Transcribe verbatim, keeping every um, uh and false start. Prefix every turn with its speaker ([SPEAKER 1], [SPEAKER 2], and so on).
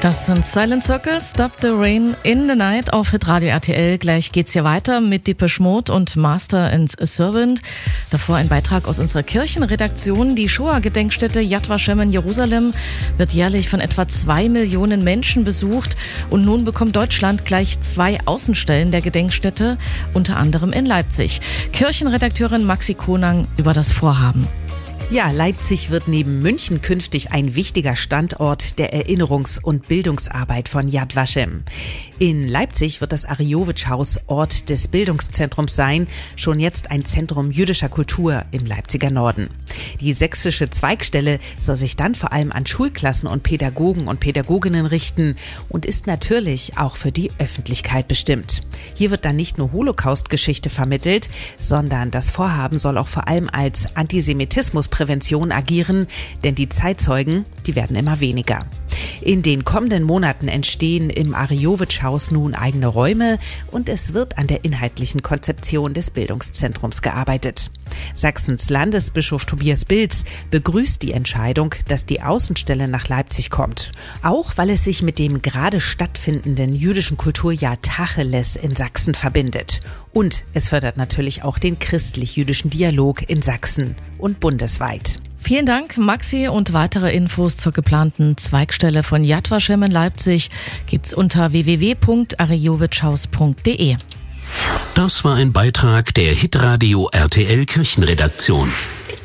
[SPEAKER 1] Das sind Silent Circus, Stop the Rain in the Night auf Hitradio R T L. Gleich geht's hier weiter mit Depeche Mode und Master and Servant. Davor ein Beitrag aus unserer Kirchenredaktion. Die Shoah-Gedenkstätte Yad Vashem in Jerusalem wird jährlich von etwa zwei Millionen Menschen besucht. Und nun bekommt Deutschland gleich zwei Außenstellen der Gedenkstätte, unter anderem in Leipzig. Kirchenredakteurin Maxi Konang über das Vorhaben.
[SPEAKER 2] Ja, Leipzig wird neben München künftig ein wichtiger Standort der Erinnerungs- und Bildungsarbeit von Yad Vashem. In Leipzig wird das Ariyowitsch-Haus Ort des Bildungszentrums sein, schon jetzt ein Zentrum jüdischer Kultur im Leipziger Norden. Die sächsische Zweigstelle soll sich dann vor allem an Schulklassen und Pädagogen und Pädagoginnen richten und ist natürlich auch für die Öffentlichkeit bestimmt. Hier wird dann nicht nur Holocaust-Geschichte vermittelt, sondern das Vorhaben soll auch vor allem als Antisemitismusprävention agieren, denn die Zeitzeugen, die werden immer weniger. In den kommenden Monaten entstehen im Ariyowitsch-Haus nun eigene Räume und es wird an der inhaltlichen Konzeption des Bildungszentrums gearbeitet. Sachsens Landesbischof Tobias Bilz begrüßt die Entscheidung, dass die Außenstelle nach Leipzig kommt. Auch weil es sich mit dem gerade stattfindenden jüdischen Kulturjahr Tacheles in Sachsen verbindet. Und es fördert natürlich auch den christlich-jüdischen Dialog in Sachsen und bundesweit.
[SPEAKER 1] Vielen Dank, Maxi, und weitere Infos zur geplanten Zweigstelle von Yad Vashem in Leipzig gibt's unter w w w punkt ariyowitschhaus punkt d e.
[SPEAKER 3] Das war ein Beitrag der Hitradio R T L Kirchenredaktion.